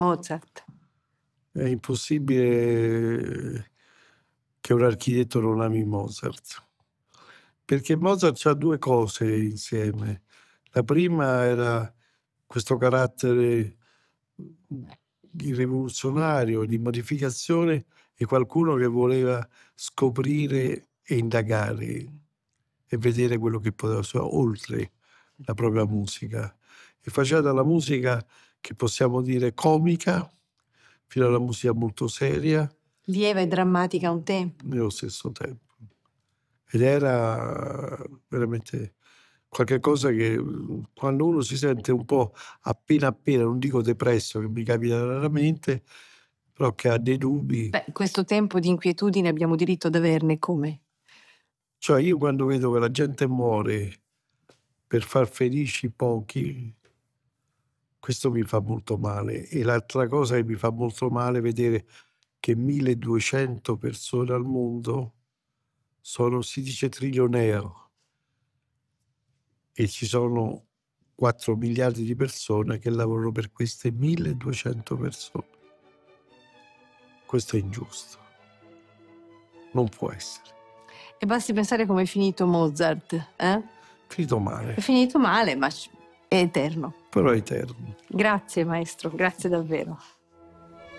Mozart. È impossibile che un architetto non ami Mozart, perché Mozart ha due cose insieme. La prima era questo carattere di rivoluzionario, di modificazione, e qualcuno che voleva scoprire e indagare e vedere quello che poteva oltre la propria musica. E faceva dalla musica, che possiamo dire comica, fino alla musica molto seria, Lieva e drammatica a un tempo. nello stesso tempo. Ed era veramente qualche cosa che, quando uno si sente un po' appena, non dico depresso, che mi capita raramente, però che ha dei dubbi. Beh, questo tempo di inquietudine abbiamo diritto ad averne, come? Cioè, io quando vedo che la gente muore per far felici pochi, questo mi fa molto male. E l'altra cosa che mi fa molto male è vedere che 1200 persone al mondo sono, si dice, trillionaire, e ci sono 4 miliardi di persone che lavorano per queste 1200 persone. Questo è ingiusto. Non può essere. E basti pensare come è finito Mozart, eh? Finito male, È finito male, ma è eterno. però è eterno. Grazie maestro, grazie davvero.